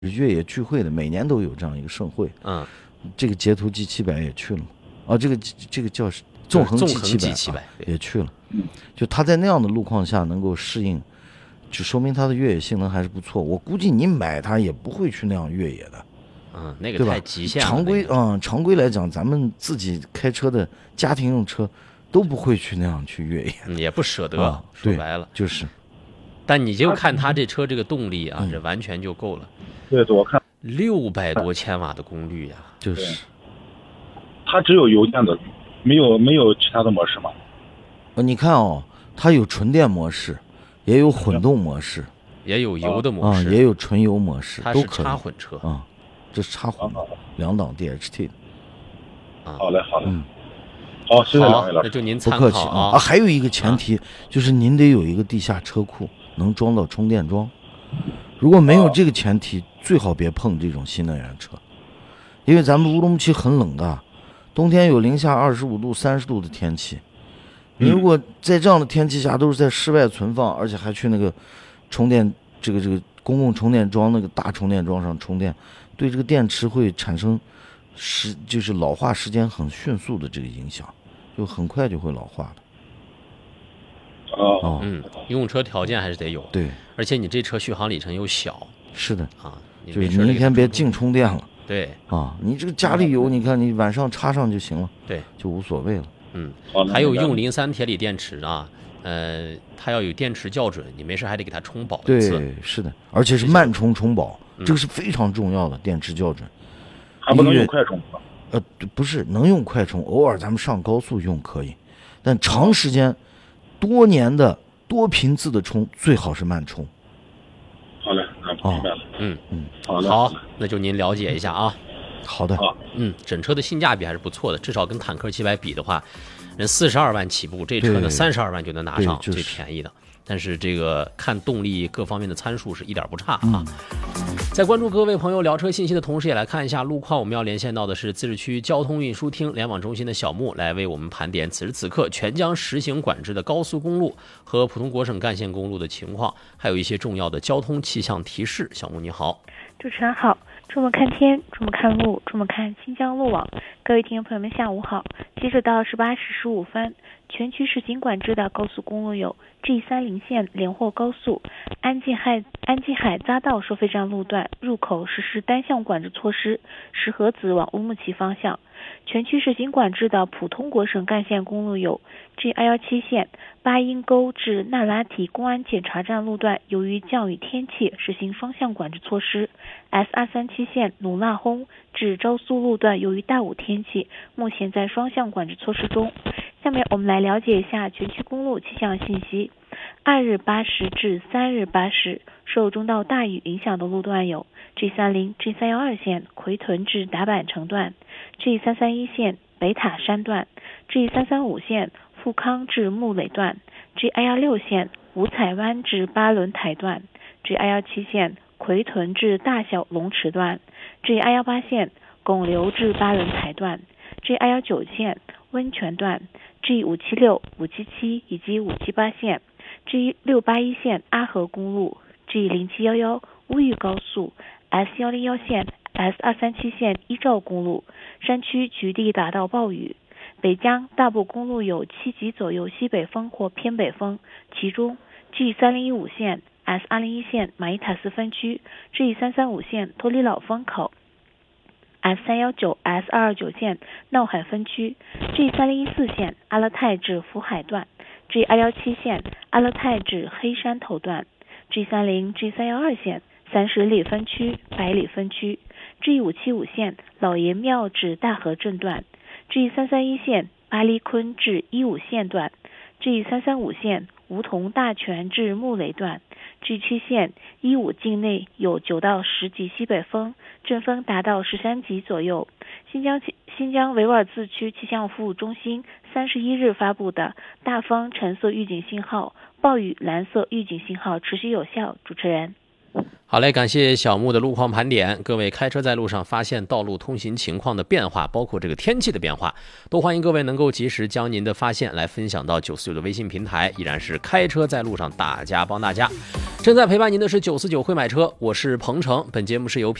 越野聚会的，每年都有这样一个盛会。这个捷途 G700也去了嘛？这个叫纵横 G700也去了。就他在那样的路况下能够适应，就说明他的越野性能还是不错。我估计你买它也不会去那样越野的。 那个太极限了。 常规来讲，咱们自己开车的家庭用车都不会去那样去越野， 也不舍得。说白了就是。 但你就看他这车这个动力啊，这完全就够了。 对，我看 600多千瓦的功率呀， 就是。 它只有油电的，没有其他的模式吗？ 你看它有纯电模式，也有混动模式， 也有油的模式， 也有纯油模式， 它是插混车这是插混2档 DHT 的。 好嘞，好，谢谢两位老师。 那就您参考不客气啊。还有一个前提就是您得有一个地下车库，能装到充电桩。如果没有这个前提，最好别碰这种新能源车，因为咱们乌鲁木齐很冷的，冬天有零下25度、30度的天气。你如果在这样的天气下都是在室外存放，而且还去那个充电这个公共充电桩那个大充电桩上充电，对这个电池会产生就是老化时间很迅速的这个影响，就很快就会老化的。 用车条件还是得有。 对， 而且你这车续航里程又小。 是的就是你一天别净充电了。 对你这个家里有，你看你晚上插上就行了。 对， 就无所谓了。 还有用03铁锂电池啊，它要有电池校准，你没事还得给它充饱一次。 对，是的，而且是慢充充饱，这个是非常重要的电池校准。 还不能用快充吗？ 不是，能用快充，偶尔咱们上高速用可以，但长时间、多年的多频次的充，最好是慢充。 好嘞，明白了。 好，那就您了解一下啊。 好的。 整车的性价比还是不错的，至少跟坦克700比的话，人42万起步，这车呢32万就能拿上最便宜的。但是这个看动力各方面的参数是一点不差啊。在关注各位朋友聊车信息的同时，也来看一下路况。我们要连线到的是自治区交通运输厅联网中心的小木，来为我们盘点此时此刻全疆实行管制的高速公路和普通国省干线公路的情况，还有一些重要的交通气象提示。小木你好。 主持人好。出门看天，出门看路，出门看新疆路网。各位听众朋友们下午好。截止到18时15分，全区实行管制的高速公路有 G30 线连霍高速、安吉海匝道收费站路段入口实施单向管制措施，石河子往乌鲁木齐方向。全区实行管制的普通国省干线公路有 G117 线巴音沟至那拉提公安检查站路段，由于降雨天气实行双向管制措施。S237 线努纳烘至昭苏路段，由于大雾天气，目前在双向管制措施中。下面我们来了解一下全区公路气象信息。2日8时至3日8时，受中到大雨影响的路段有 G30、G312 线奎屯至达坂城段、G331 线北塔山段、G335 线富康至木垒段、G116 线五彩湾至巴仑台段、G117 线奎屯至大小龙池段、G118 线拱流至巴仑台段、G119 线温泉段、G576、577以及578线、G681 线阿河公路、G0711乌玉高速、S101 线、S237 线依照公路。山区局地打到暴雨。北疆大部公路有7级左右西北风或偏北风，其中 G3015 线、S201 线马依塔斯分区、G335 线托里老风口、S319、S229 线闹海分区、G3014 线阿勒泰至福海段、G217 线阿勒泰至黑山头段、G30、G312 线三十里分区、百里分区、G575 线老爷庙至大河镇段、G331 线巴黎昆至15线段、G335 线梧桐大泉至木垒段、G7 线15境内有9到10级西北风，阵风达到13级左右。新疆维吾尔自治区气象服务中心31日发布的大风橙色预警信号、暴雨蓝色预警信号持续有效。主持人。 好嘞，感谢小木的路况盘点。各位开车在路上发现道路通行情况的变化，包括这个天气的变化，都欢迎各位能够及时将您的发现来分享到949的微信平台。依然是开车在路上，大家帮大家。正在陪伴您的是949会买车，我是鹏程。本节目是由